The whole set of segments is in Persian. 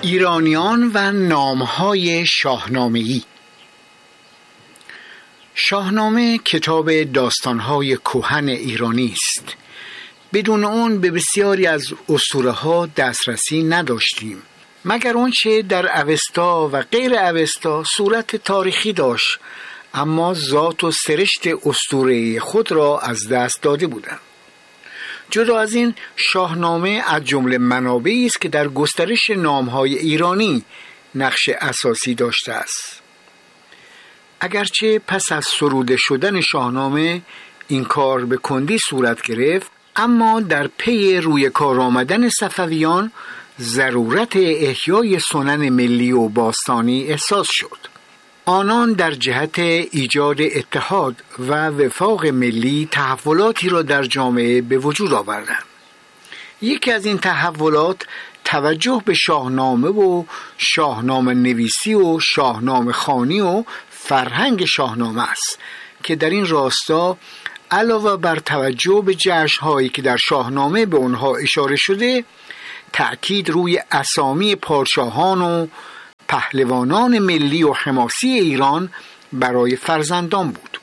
ایرانیان و نامهای شاهنامه‌ای. شاهنامه کتاب داستانهای کهن ایرانی است. بدون اون به بسیاری از اسطوره‌ها دسترسی نداشتیم، مگر آنچه در اوستا و غیر اوستا صورت تاریخی داشت، اما ذات و سرشت اسطوره خود را از دست داده بودند. جدا از این، شاهنامه از جمله منابعی است که در گسترش نامهای ایرانی نقش اساسی داشته است. اگرچه پس از سروده شدن شاهنامه این کار به کندی صورت گرفت، اما در پی روی کار آمدن صفویان ضرورت احیای سنن ملی و باستانی احساس شد. آنان در جهت ایجاد اتحاد و وفاق ملی تحولاتی را در جامعه به وجود آوردند. یکی از این تحولات توجه به شاهنامه و شاهنامه نویسی و شاهنامه خوانی و فرهنگ شاهنامه است که در این راستا علاوه بر توجه به جشن‌هایی که در شاهنامه به آنها اشاره شده، تأکید روی اسامی پادشاهان و پهلوانان ملی و حماسی ایران برای فرزندان بود.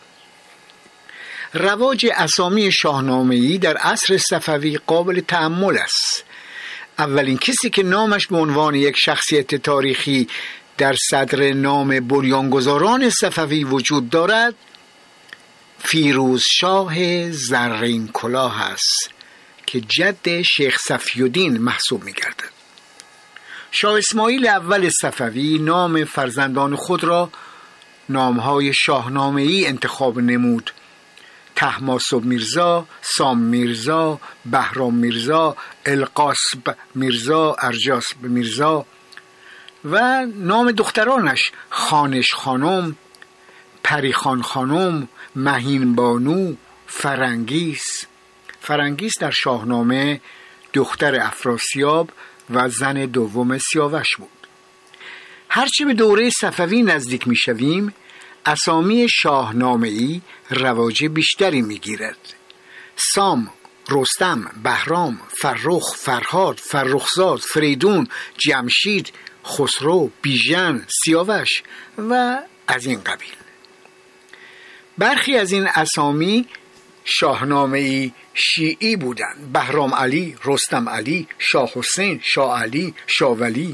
رواج اسامی شاهنامه‌ای در عصر صفوی قابل تأمل است. اولین کسی که نامش به عنوان یک شخصیت تاریخی در صدر نام بنیانگذاران صفوی وجود دارد، فیروز شاه زرین کلاه است که جد شیخ صفی‌الدین محسوب می‌گردد. شاه اسماعیل اول صفوی نام فرزندان خود را نامهای شاهنامه‌ای انتخاب نمود: طهماسب میرزا، سام میرزا، بهرام میرزا، القاسب میرزا، ارجاسب میرزا و نام دخترانش خانش خانم، پریخان خانم، مهین بانو، فرنگیس. فرنگیس در شاهنامه دختر افراسیاب و زن دوم سیاوش بود. هرچه به دوره صفوی نزدیک می شویم، اسامی شاهنامه‌ای رواج بیشتری می گیرد. سام، رستم، بهرام، فرخ، فرهاد، فرخزاد، فریدون، جمشید، خسرو، بیژن، سیاوش و از این قبیل. برخی از این اسامی شاهنامه‌ای شیعی بودند: بهرام علی، رستم علی، شاه حسین، شاه علی، شاه ولی.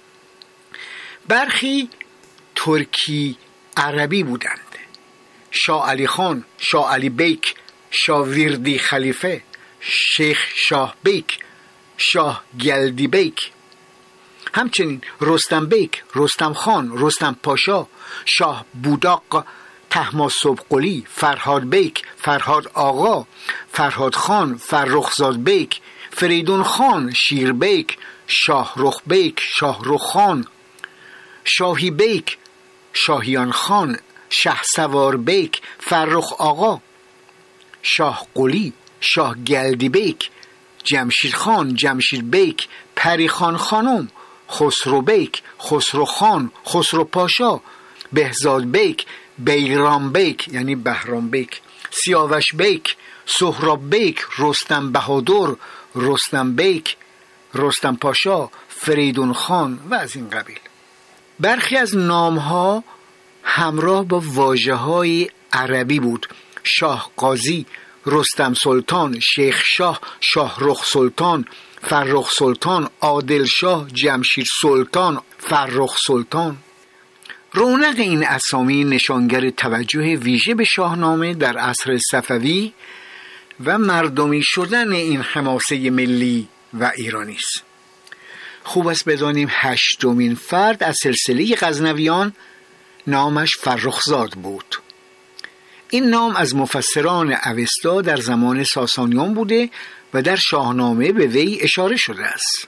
برخی ترکی عربی بودند: شاه علی خان، شاه علی بیک، شاه ویردی خلیفه، شیخ شاه بیک، شاه گلدی بیک. همچنین رستم بیک، رستم خان، رستم پاشا، شاه بوداق، طهماسب قلی، فرهاد بیک، فرهاد آقا، فرهاد خان، فرخزاد بیک، فریدون خان، شیر بیک، شاه رخ بیک، شاه رخ خان، شاهی بیک، شاهیان خان، شه سوار بیک، فرخ آقا، شاه قلی، شاه گلدی بیک، جمشید خان، جمشید بیک، پری خان خانم، خسرو بیک، خسرو خان، خسرو پاشا، بهزاد بیک، بیرام بیک یعنی بهرام بیک، سیاوش بیک، سهراب بیک، رستم بهادر، رستم بیک، رستم پاشا، فریدون خان و از این قبیل. برخی از نامها همراه با واژه‌های عربی بود: شاه قاضی، رستم سلطان، شیخ شاه، شاه رخ سلطان، فرخ سلطان، عادل شاه، جمشید سلطان، فرخ سلطان. رونق این اسامی نشانگر توجه ویژه به شاهنامه در عصر صفوی و مردمی شدن این حماسه ملی و ایرانی است. خوب است بدانیم هشتمین فرد از سلسله غزنویان نامش فرخزاد بود. این نام از مفسران اوستا در زمان ساسانیان بوده و در شاهنامه به وی اشاره شده است.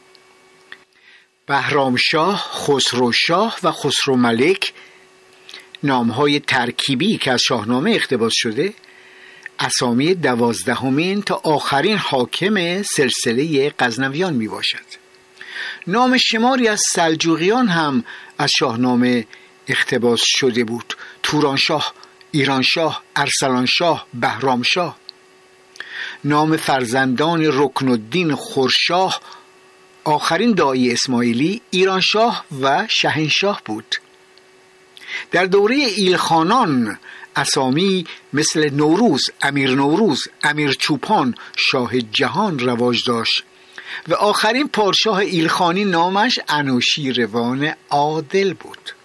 بهرام شاه، خسرو شاه و خسرو ملک نامهای ترکیبی که از شاهنامه اقتباس شده، اسامی 12مین تا آخرین حاکم سلسله غزنویان می باشد. نام شماری از سلجوقیان هم از شاهنامه اقتباس شده بود: تورانشاه، ایرانشاه، ارسلانشاه، بهرامشاه. نام فرزندان رکن الدین خورشاه آخرین داعی اسماعیلی ایرانشاه و شاهنشاه بود. در دوره ایلخانان اسامی مثل نوروز، امیر چوپان، شاه جهان رواج داشت و آخرین پادشاه ایلخانی نامش انوشیروان عادل بود.